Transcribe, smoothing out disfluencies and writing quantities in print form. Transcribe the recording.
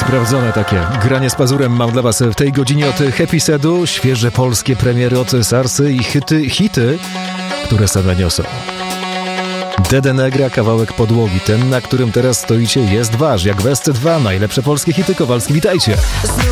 sprawdzone takie. Granie z pazurem mam dla was w tej godzinie od Happy Sedu, świeże polskie premiery od Sarsy i hity, które same niosą. Dede Negra, kawałek podłogi, ten, na którym teraz stoicie, jest wasz, jak West 2, najlepsze polskie hity. Kowalski, witajcie.